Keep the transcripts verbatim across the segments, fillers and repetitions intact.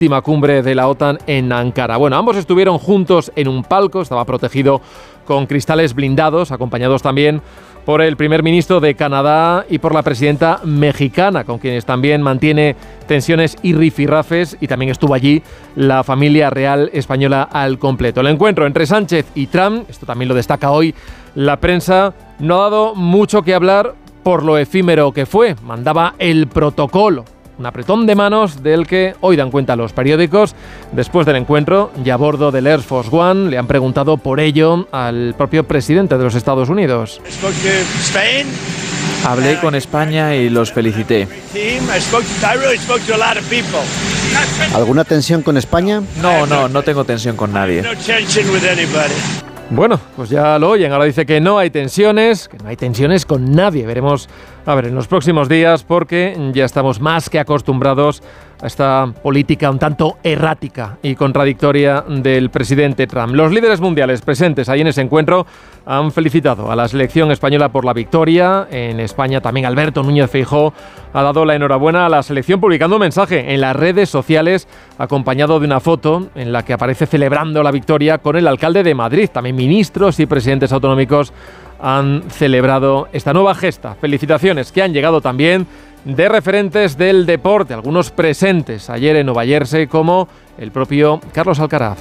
última cumbre de la OTAN en Ankara. Bueno, ambos estuvieron juntos en un palco, estaba protegido con cristales blindados, acompañados también por el primer ministro de Canadá y por la presidenta mexicana, con quienes también mantiene tensiones y rifirrafes, y también estuvo allí la familia real española al completo. El encuentro entre Sánchez y Trump, esto también lo destaca hoy la prensa, no ha dado mucho que hablar por lo efímero que fue. Mandaba el protocolo, un apretón de manos del que hoy dan cuenta los periódicos. Después del encuentro, ya a bordo del Air Force One, le han preguntado por ello al propio presidente de los Estados Unidos. Hablé con España y los felicité. ¿Alguna tensión con España? No, no, no tengo tensión con nadie. Bueno, pues ya lo oyen. Ahora dice que no hay tensiones, que no hay tensiones con nadie. Veremos, a ver, en los próximos días, porque ya estamos más que acostumbrados a esta política un tanto errática y contradictoria del presidente Trump. Los líderes mundiales presentes ahí en ese encuentro han felicitado a la selección española por la victoria. En España también Alberto Núñez Feijóo ha dado la enhorabuena a la selección publicando un mensaje en las redes sociales acompañado de una foto en la que aparece celebrando la victoria con el alcalde de Madrid. También ministros y presidentes autonómicos han celebrado esta nueva gesta. Felicitaciones que han llegado también de referentes del deporte, algunos presentes ayer en Nueva Jersey, como el propio Carlos Alcaraz.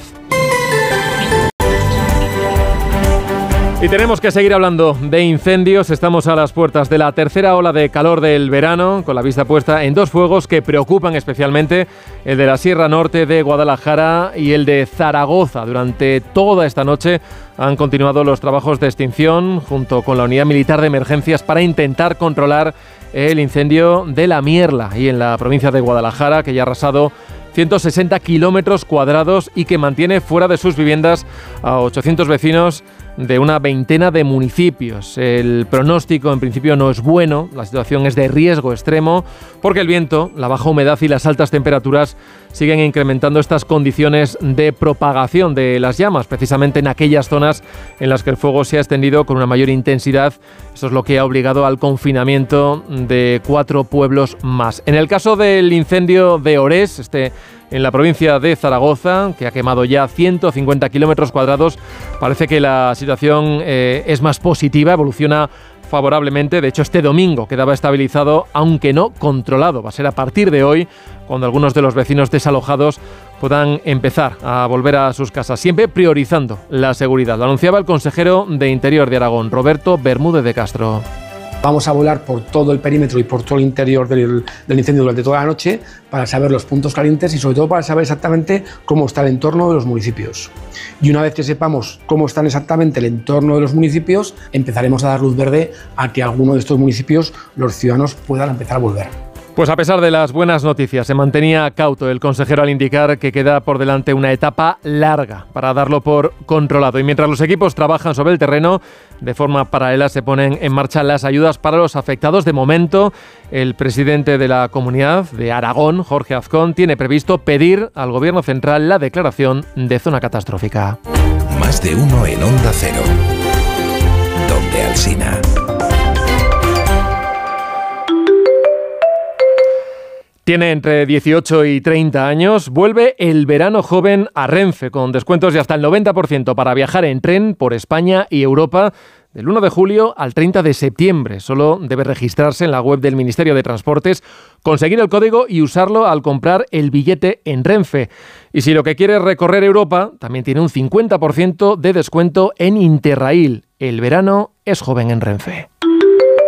Y tenemos que seguir hablando de incendios. Estamos a las puertas de la tercera ola de calor del verano, con la vista puesta en dos fuegos que preocupan especialmente, el de la Sierra Norte de Guadalajara y el de Zaragoza. Durante toda esta noche han continuado los trabajos de extinción junto con la Unidad Militar de Emergencias para intentar controlar el incendio de La Mierla y en la provincia de Guadalajara, que ya ha arrasado ciento sesenta kilómetros cuadrados y que mantiene fuera de sus viviendas a ochocientos vecinos de una veintena de municipios. El pronóstico en principio no es bueno, la situación es de riesgo extremo porque el viento, la baja humedad y las altas temperaturas siguen incrementando estas condiciones de propagación de las llamas, precisamente en aquellas zonas en las que el fuego se ha extendido con una mayor intensidad. Eso es lo que ha obligado al confinamiento de cuatro pueblos más. En el caso del incendio de Orés, este en la provincia de Zaragoza, que ha quemado ya ciento cincuenta kilómetros cuadrados, parece que la situación eh, es más positiva, evoluciona favorablemente. De hecho, este domingo quedaba estabilizado, aunque no controlado. Va a ser a partir de hoy cuando algunos de los vecinos desalojados puedan empezar a volver a sus casas, siempre priorizando la seguridad. Lo anunciaba el consejero de Interior de Aragón, Roberto Bermúdez de Castro. Vamos a volar por todo el perímetro y por todo el interior del, del incendio durante toda la noche para saber los puntos calientes y sobre todo para saber exactamente cómo está el entorno de los municipios. Y una vez que sepamos cómo están exactamente el entorno de los municipios, empezaremos a dar luz verde a que alguno de estos municipios los ciudadanos puedan empezar a volver. Pues a pesar de las buenas noticias, se mantenía cauto el consejero al indicar que queda por delante una etapa larga para darlo por controlado. Y mientras los equipos trabajan sobre el terreno, de forma paralela se ponen en marcha las ayudas para los afectados. De momento, el presidente de la Comunidad de Aragón, Jorge Azcón, tiene previsto pedir al Gobierno central la declaración de zona catastrófica. Más de uno en Onda Cero. Donde Alsina. Tiene entre dieciocho y treinta años, vuelve el verano joven a Renfe, con descuentos de hasta el noventa por ciento para viajar en tren por España y Europa del uno de julio al treinta de septiembre. Solo debe registrarse en la web del Ministerio de Transportes, conseguir el código y usarlo al comprar el billete en Renfe. Y si lo que quiere es recorrer Europa, también tiene un cincuenta por ciento de descuento en Interrail. El verano es joven en Renfe.